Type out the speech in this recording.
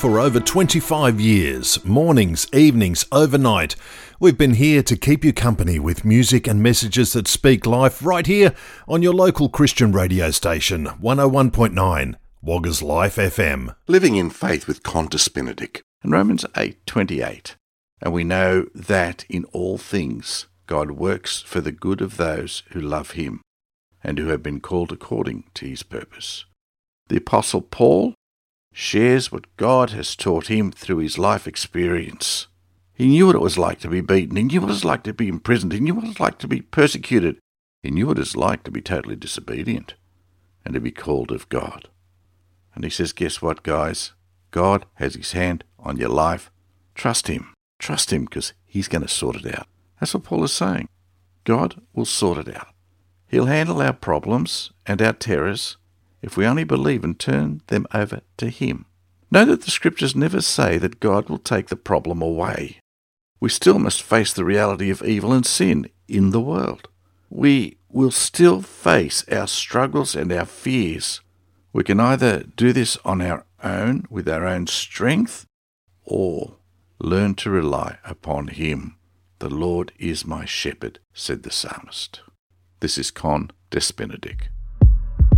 For over 25 years, mornings, evenings, overnight, we've been here to keep you company with music and messages that speak life right here on your local Christian radio station, 101.9 Woggers Life FM. Living in Faith with Qantas Benedict. In Romans 8:28, and we know that in all things God works for the good of those who love him and who have been called according to his purpose. The Apostle Paul shares what God has taught him through his life experience. He knew what it was like to be beaten. He knew what it was like to be imprisoned. He knew what it was like to be persecuted. He knew what it was like to be totally disobedient and to be called of God. And he says, guess what, guys? God has his hand on your life. Trust him. Trust him because he's going to sort it out. That's what Paul is saying. God will sort it out. He'll handle our problems and our terrors if we only believe and turn them over to him. Know that the scriptures never say that God will take the problem away. We still must face the reality of evil and sin in the world. We will still face our struggles and our fears. We can either do this on our own, with our own strength, or learn to rely upon him. The Lord is my shepherd, said the psalmist. This is Qantas Benedict.